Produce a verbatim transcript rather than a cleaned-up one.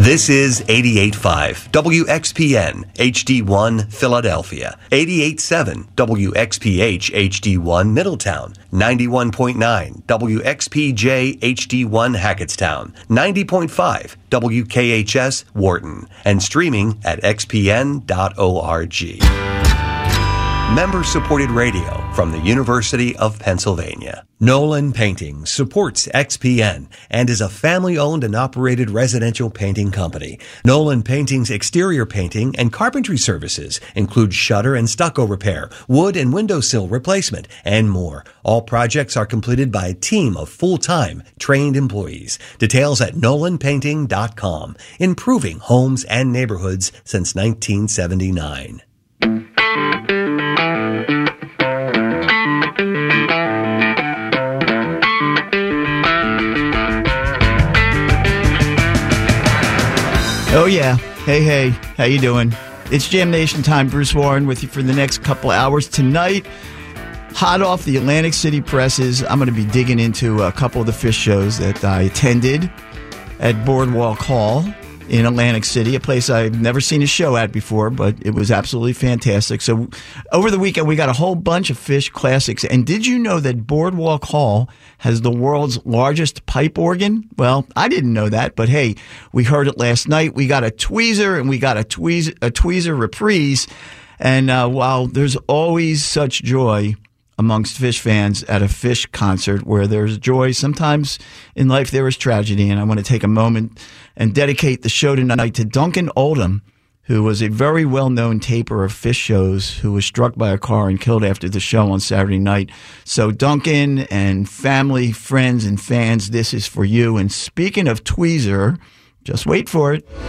This is eighty-eight point five W X P N H D one Philadelphia, eighty-eight point seven W X P H H D one Middletown, ninety-one point nine W X P J H D one Hackettstown, ninety point five W K H S Wharton, and streaming at x p n dot org. Member-supported radio from the University of Pennsylvania. Nolan Painting supports X P N and is a family-owned and operated residential painting company. Nolan Painting's exterior painting and carpentry services include shutter and stucco repair, wood and windowsill replacement, and more. All projects are completed by a team of full-time, trained employees. Details at nolan painting dot com. Improving homes and neighborhoods since nineteen seventy-nine. Oh yeah. Hey, hey. How you doing? It's Jam Nation time. Bruce Warren with you for the next couple hours. Tonight, hot off the Atlantic City presses, I'm going to be digging into a couple of the Phish shows that I attended at Boardwalk Hall in Atlantic City, a place I've never seen a show at before, but it was absolutely fantastic. So over the weekend, we got a whole bunch of Phish classics. And did you know that Boardwalk Hall has the world's largest pipe organ? Well, I didn't know that, but hey, we heard it last night. We got a tweezer and we got a tweezer, a tweezer reprise. And uh, while there's always such joy amongst Phish fans at a Phish concert where there's joy, sometimes in life there is tragedy. And I want to take a moment and dedicate the show tonight to Duncan Oldham, who was a very well-known taper of Phish shows, who was struck by a car and killed after the show on Saturday night. So Duncan and family, friends, and fans, this is for you. And speaking of tweezer, just wait for it.